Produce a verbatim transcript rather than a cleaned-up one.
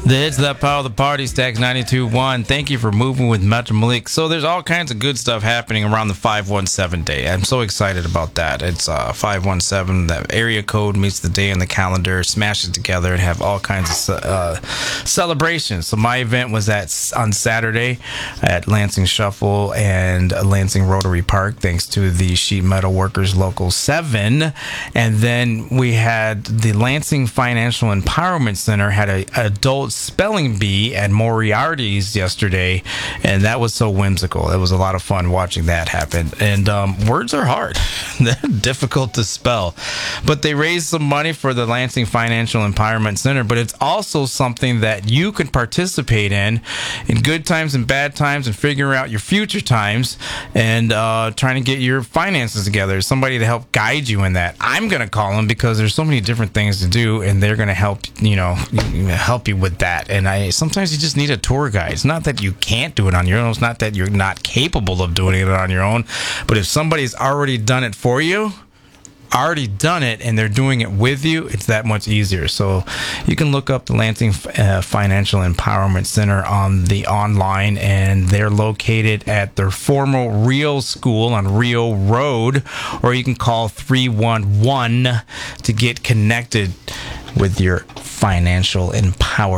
It's that power of the party, Stacks ninety-two point one. Thank you for moving with Metro Malik. So there's all kinds of good stuff happening around the five one seven day. I'm so excited about that. It's uh, five one seven, that area code meets the day in the calendar, smashes together, and have all kinds of uh, celebrations. So my event was at on Saturday at Lansing Shuffle and Lansing Rotary Park, thanks to the Sheet Metal Workers Local seven. And then we had the Lansing Financial Empowerment Center had a adult spelling bee at Moriarty's yesterday, and that was so whimsical. It was a lot of fun watching that happen. And um, words are hard. They're difficult to spell. But they raised some money for the Lansing Financial Empowerment Center, but it's also something that you can participate in in good times and bad times, and figuring out your future times, and uh, trying to get your finances together. Somebody to help guide you in that. I'm going to call them because there's so many different things to do, and they're going to help, you know, help you with that. And I sometimes you just need a tour guide. It's not that you can't do it on your own. It's not that you're not capable of doing it on your own. But if somebody's already done it for you, already done it, and they're doing it with you, it's that much easier. So you can look up the Lansing uh, Financial Empowerment Center on the online, and they're located at their former Rio School on Rio Road, or you can call three one one to get connected with your financial empowerment.